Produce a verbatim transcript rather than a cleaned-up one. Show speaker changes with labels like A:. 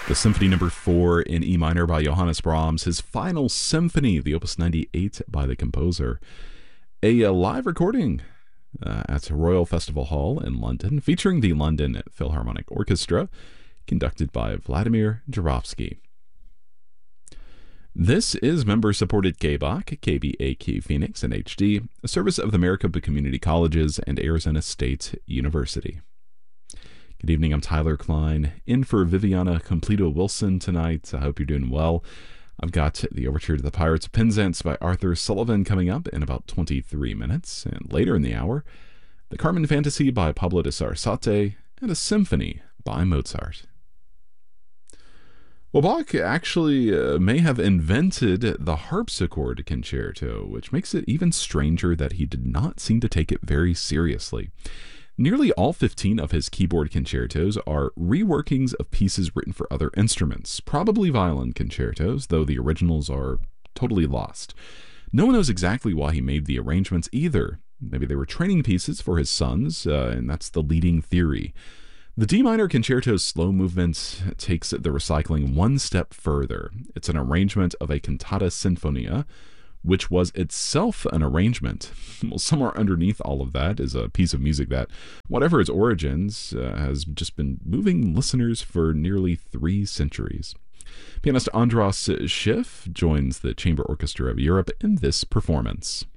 A: The Symphony Number Four in E minor by Johannes Brahms, his final symphony, the Opus ninety-eight by the composer. A, a live recording uh, at Royal Festival Hall in London, featuring the London Philharmonic Orchestra, conducted by Vladimir Jurovsky. This is member-supported K B A C, K B A Q Phoenix, and H D, a service of the Maricopa Community Colleges and Arizona State University. Good evening, I'm Tyler Klein, in for Viviana Completo Wilson tonight. I hope you're doing well. I've got the Overture to the Pirates of Penzance by Arthur Sullivan coming up in about twenty-three minutes, and later in the hour, the Carmen Fantasy by Pablo de Sarasate, and a symphony by Mozart. Well, Bach actually uh, may have invented the harpsichord concerto, which makes it even stranger that he did not seem to take it very seriously. Nearly all fifteen of his keyboard concertos are reworkings of pieces written for other instruments, probably violin concertos, though the originals are totally lost. No one knows exactly why he made the arrangements either. Maybe they were training pieces for his sons, uh, and that's the leading theory. The D minor concerto's slow movement takes the recycling one step further. It's an arrangement of a cantata sinfonia, which was itself an arrangement. Well, somewhere underneath all of that is a piece of music that, whatever its origins, uh, has just been moving listeners for nearly three centuries. Pianist Andras Schiff joins the Chamber Orchestra of Europe in this performance.